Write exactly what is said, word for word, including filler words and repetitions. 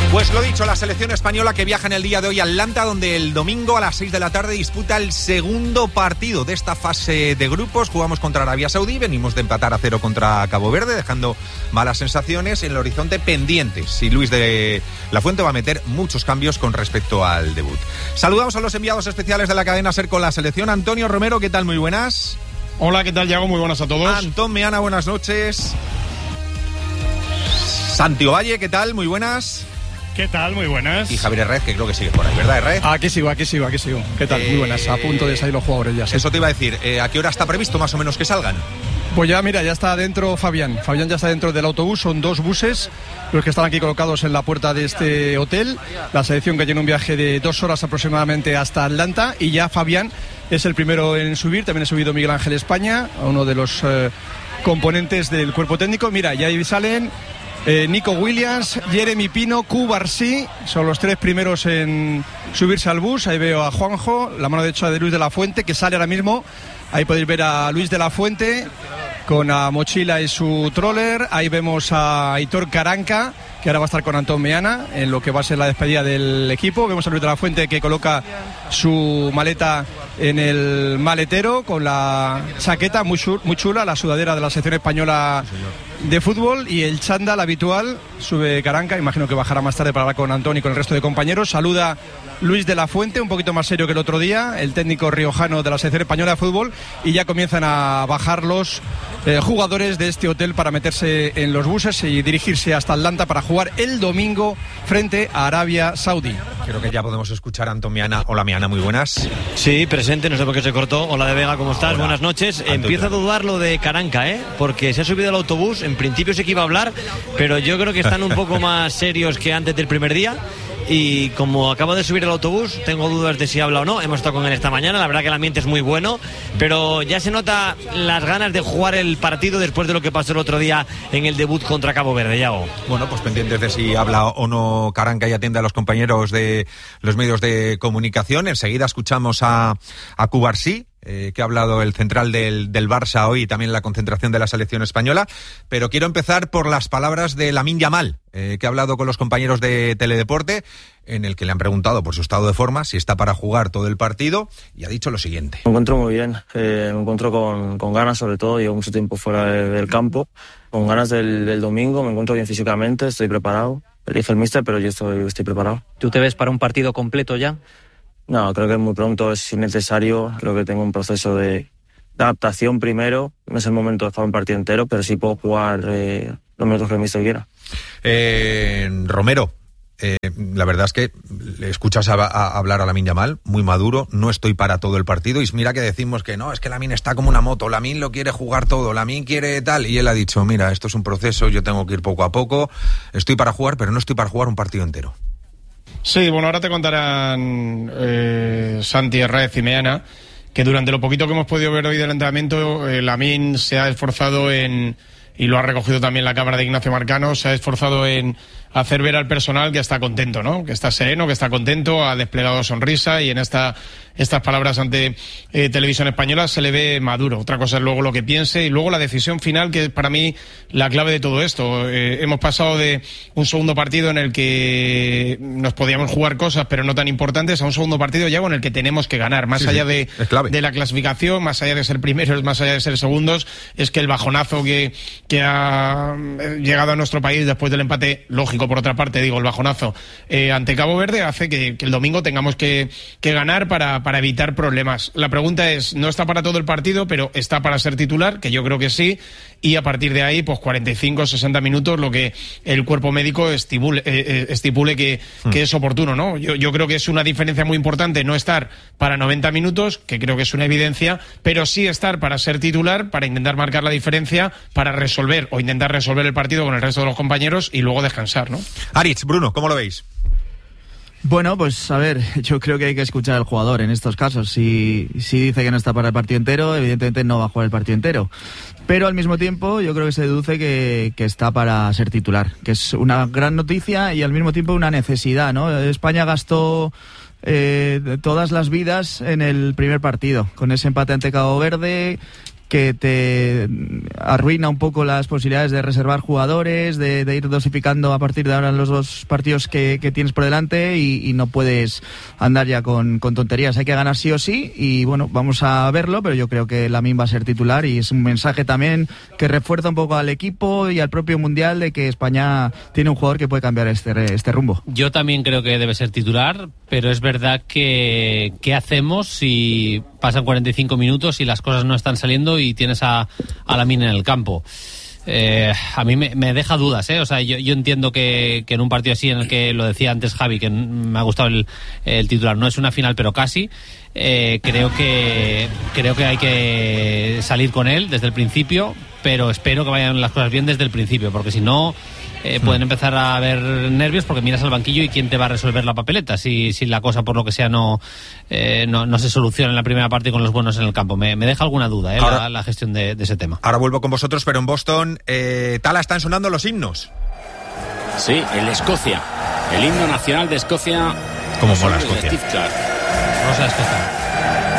Pues lo dicho, la selección española que viaja en el día de hoy a Atlanta, donde el domingo a las seis de la tarde disputa el segundo partido de esta fase de grupos. Jugamos contra Arabia Saudí, venimos de empatar a cero contra Cabo Verde, dejando malas sensaciones en el horizonte pendientes. Y Luis de la Fuente va a meter muchos cambios con respecto al debut. Saludamos a los enviados especiales de la cadena SER con la selección. Antonio Romero, ¿qué tal? Muy buenas. Hola, ¿qué tal, Yago? Muy buenas a todos. Antón Meana, buenas noches. Santi Ovalle, ¿qué tal? Muy buenas. ¿Qué tal? Muy buenas. Y Javier Herrez, que creo que sigue por ahí, ¿verdad, Herrez? Aquí sigo, aquí sigo, aquí sigo. ¿Qué tal? Eh, Muy buenas. A punto de salir los jugadores ya. Sí. Eso te iba a decir. Eh, ¿A qué hora está previsto más o menos que salgan? Pues ya, mira, ya está dentro Fabián. Fabián ya está dentro del autobús. Son dos buses los que están aquí colocados en la puerta de este hotel. La selección que tiene un viaje de dos horas aproximadamente hasta Atlanta. Y ya Fabián es el primero en subir. También ha subido Miguel Ángel España, uno de los eh, componentes del cuerpo técnico. Mira, ya ahí salen... Eh, Nico Williams, Jeremy Pino, Q Barsi, son los tres primeros en subirse al bus. Ahí veo a Juanjo, la mano derecha de Luis de la Fuente, que sale ahora mismo. Ahí podéis ver a Luis de la Fuente con la mochila y su troller. Ahí vemos a Aitor Caranca, que ahora va a estar con Antón Meana en lo que va a ser la despedida del equipo. Vemos a Luis de la Fuente que coloca su maleta en el maletero con la chaqueta muy chula, la sudadera de la selección española de fútbol, y el chándal habitual. Sube Caranca, imagino que bajará más tarde para hablar con Antón y con el resto de compañeros. Saluda Luis de la Fuente, un poquito más serio que el otro día, el técnico riojano de la selección española de fútbol, y ya comienzan a bajar los eh, jugadores de este hotel para meterse en los buses y dirigirse hasta Atlanta para jugar el domingo frente a Arabia Saudí. Creo que ya podemos escuchar a Antón Meana. Hola, Meana, muy buenas. Sí, presente, no sé por qué se cortó. Hola, de Vega, ¿cómo estás? Hola. Buenas noches. Antón. Empiezo a dudar lo de Caranca, ¿eh? Porque se ha subido al autobús, en principio sí que iba a hablar, pero yo creo que están un poco más serios que antes del primer día. Y como acabo de subir el autobús, tengo dudas de si habla o no. Hemos estado con él esta mañana, la verdad que el ambiente es muy bueno, pero ya se nota las ganas de jugar el partido después de lo que pasó el otro día en el debut contra Cabo Verde, Yago. Bueno, pues pendientes de si habla o no Caranca y atiende a los compañeros de los medios de comunicación. Enseguida escuchamos a, a Q Barsi, Eh, que ha hablado el central del, del Barça hoy, y también la concentración de la selección española. Pero quiero empezar por las palabras de Lamine Yamal, eh, que ha hablado con los compañeros de Teledeporte, en el que le han preguntado por su estado de forma, si está para jugar todo el partido, y ha dicho lo siguiente. Me encuentro muy bien, eh, me encuentro con, con ganas, sobre todo. Llevo mucho tiempo fuera de, del campo, con ganas del, del domingo. Me encuentro bien físicamente, estoy preparado. Elige el míster, pero yo estoy, estoy preparado. ¿Tú te ves para un partido completo ya? No, creo que muy pronto, es innecesario. Creo que tengo un proceso de, de adaptación primero. No es el momento de jugar un partido entero, pero sí puedo jugar eh, los minutos que el míster quiera. Eh, Romero, eh, la verdad es que le escuchas a, a hablar a Lamine Yamal, muy maduro. No estoy para todo el partido, y mira que decimos que no, es que Lamine está como una moto, Lamine lo quiere jugar todo, Lamine quiere tal, y él ha dicho, mira, esto es un proceso, yo tengo que ir poco a poco, estoy para jugar, pero no estoy para jugar un partido entero. Sí, bueno, ahora te contarán eh, Santi, Herrez y Meana que durante lo poquito que hemos podido ver hoy del entrenamiento, eh, Lamine se ha esforzado en, y lo ha recogido también la cámara de Ignacio Marcano, se ha esforzado en hacer ver al personal que está contento, ¿no? Que está sereno, que está contento, ha desplegado sonrisa, y en esta estas palabras ante eh, Televisión Española se le ve maduro. Otra cosa es luego lo que piense, y luego la decisión final, que es para mí la clave de todo esto. Eh, hemos pasado de un segundo partido en el que nos podíamos jugar cosas pero no tan importantes, a un segundo partido ya en el que tenemos que ganar, más sí, allá sí, de, de la clasificación, más allá de ser primeros, más allá de ser segundos. Es que el bajonazo que, que ha llegado a nuestro país después del empate, lógico por otra parte, digo, el bajonazo eh, ante Cabo Verde, hace que, que el domingo tengamos que, que ganar para, para evitar problemas. La pregunta es, no está para todo el partido, pero está para ser titular, que yo creo que sí, y a partir de ahí, pues cuarenta y cinco, sesenta minutos, lo que el cuerpo médico estipule, eh, estipule que, hmm. que es oportuno, ¿no? Yo, yo creo que es una diferencia muy importante no estar para noventa minutos, que creo que es una evidencia, pero sí estar para ser titular, para intentar marcar la diferencia, para resolver o intentar resolver el partido con el resto de los compañeros y luego descansar, ¿no? Aritz, Bruno, ¿cómo lo veis? Bueno, pues a ver, yo creo que hay que escuchar al jugador en estos casos. Si, si dice que no está para el partido entero, evidentemente no va a jugar el partido entero. Pero al mismo tiempo yo creo que se deduce que, que está para ser titular, que es una gran noticia y al mismo tiempo una necesidad, ¿no? España gastó eh, todas las vidas en el primer partido, con ese empate ante Cabo Verde. que te arruina un poco las posibilidades de reservar jugadores, de, de ir dosificando a partir de ahora en los dos partidos que, que tienes por delante y, y no puedes andar ya con, con tonterías. Hay que ganar sí o sí y bueno, vamos a verlo, pero yo creo que Lamine va a ser titular y es un mensaje también que refuerza un poco al equipo y al propio Mundial de que España tiene un jugador que puede cambiar este, este rumbo. Yo también creo que debe ser titular, pero es verdad que ¿qué hacemos si pasan cuarenta y cinco minutos y las cosas no están saliendo y tienes a, a Lamine en el campo? Eh, a mí me, me deja dudas, ¿eh? O sea, yo, yo entiendo que, que en un partido así, en el que lo decía antes Javi, que me ha gustado el, el titular, no es una final pero casi, eh, creo que creo que hay que salir con él desde el principio, pero espero que vayan las cosas bien desde el principio, porque si no eh, pueden empezar a haber nervios, porque miras al banquillo y quién te va a resolver la papeleta si, si la cosa por lo que sea no, eh, no, no se soluciona en la primera parte con los buenos en el campo. Me, me deja alguna duda, ¿eh? Ahora, la, la gestión de, de ese tema. Ahora vuelvo con vosotros, pero en Boston, eh, Tala, están sonando los himnos. Sí, el de Escocia, el himno nacional de Escocia. ¿Cómo mola Escocia? Rosa Escocia.